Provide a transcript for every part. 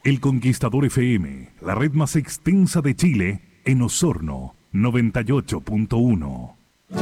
El Conquistador FM, la red más extensa de Chile, en Osorno, 98.1.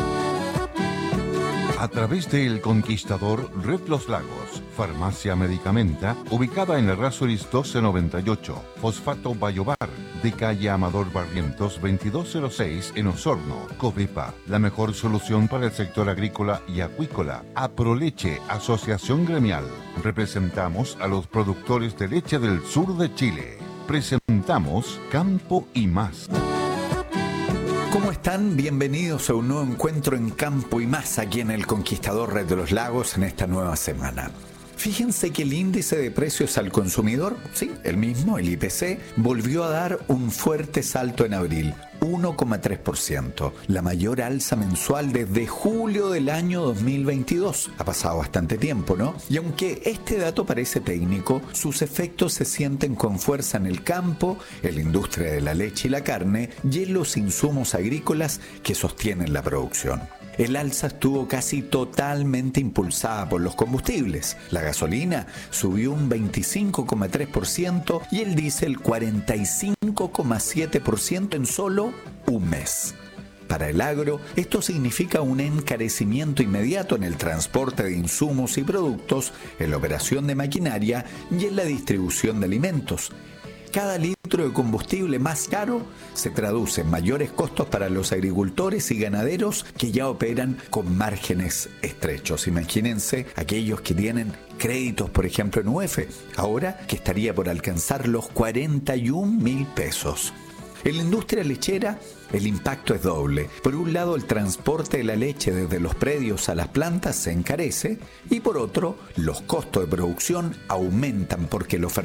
A través de El Conquistador, Red Los Lagos, Farmacia Medicamenta, ubicada en Errázuriz 1298, Fosfato Bayobar, de calle Amador Barrientos 2206 en Osorno, Covepa, la mejor solución para el sector agrícola y acuícola, Aproleche, Asociación Gremial. Representamos a los productores de leche del sur de Chile. Presentamos Campo y Más. ¿Cómo están? Bienvenidos a un nuevo encuentro en Campo y Más aquí en El Conquistador Red de los Lagos en esta nueva semana. Fíjense que el índice de precios al consumidor, sí, el mismo, el IPC, volvió a dar un fuerte salto en abril, 1,3%, la mayor alza mensual desde julio del año 2022. Ha pasado bastante tiempo, ¿no? Y aunque este dato parece técnico, sus efectos se sienten con fuerza en el campo, en la industria de la leche y la carne y en los insumos agrícolas que sostienen la producción. El alza estuvo casi totalmente impulsada por los combustibles. La gasolina subió un 25,3% y el diésel 45,7% en solo un mes. Para el agro, esto significa un encarecimiento inmediato en el transporte de insumos y productos, en la operación de maquinaria y en la distribución de alimentos. Cada litro de combustible más caro se traduce en mayores costos para los agricultores y ganaderos que ya operan con márgenes estrechos. Imagínense aquellos que tienen créditos, por ejemplo, en UF, ahora que estaría por alcanzar los 41.000 pesos. En la industria lechera, el impacto es doble. Por un lado, el transporte de la leche desde los predios a las plantas se encarece y por otro, los costos de producción aumentan porque los